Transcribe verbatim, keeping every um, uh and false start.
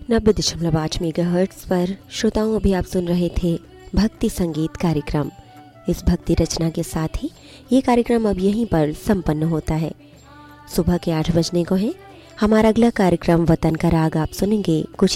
नब्बे दशमलव आठ मेगाहर्ट्ज पर श्रोताओं अभी आप सुन रहे थे भक्ति संगीत कार्यक्रम। इस भक्ति रचना के साथ ही ये कार्यक्रम अब यहीं पर संपन्न होता है। सुबह के आठ बजने को है। हमारा अगला कार्यक्रम वतन का राग आप सुनेंगे कुछ